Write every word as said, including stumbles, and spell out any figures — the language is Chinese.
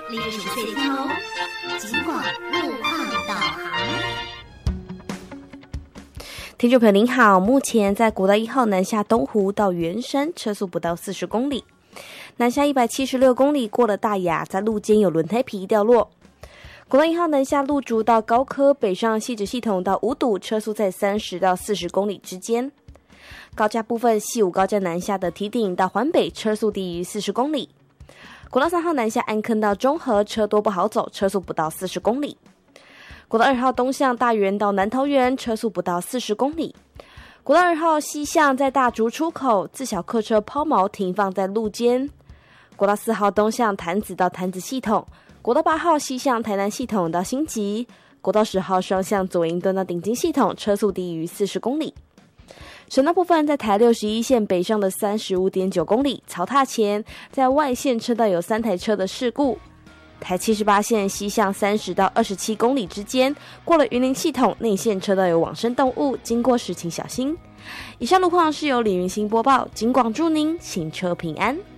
六十岁天后，尽管路况导航。 听众朋友您好，目前在国道一号南下东湖到圆山，车速不到四十公里；南下一百七十六公里，过了大雅，在路肩有轮胎皮掉落。国道一号南下路竹到高科，北上汐止系统到五堵，车速在三十到四十公里之间。高架部分，西武高架南下的堤顶到环北，车速低于四十公里。国道三号南下安坑到中和，车多不好走，车速不到四十公里。国道二号东向大园到南桃园，车速不到四十公里。国道二号西向在大竹出口，自小客车抛锚停放在路肩。国道四号东向潭子到潭子系统，国道八号西向台南系统到新集，国道十号双向左营端到顶金系统，车速低于四十公里。省道部分，在台六十一线北上的 三十五点九公里，草踏前在外线车道有三台车的事故。台七十八线西向三十到二十七公里之间，过了云林系统内线车道有往生动物，经过时请小心。以上路况是由李云兴播报，警广祝您行车平安。